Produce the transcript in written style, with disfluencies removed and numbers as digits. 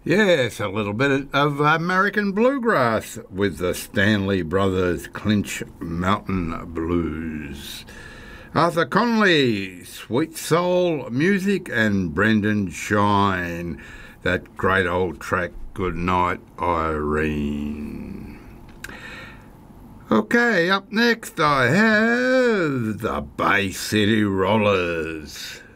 Yes, a little bit of American bluegrass with the Stanley Brothers Clinch Mountain Blues. Arthur Conley, Sweet Soul Music, and Brendan Shine, that great old track, Good Night, Irene. Okay, up next I have the Bay City Rollers.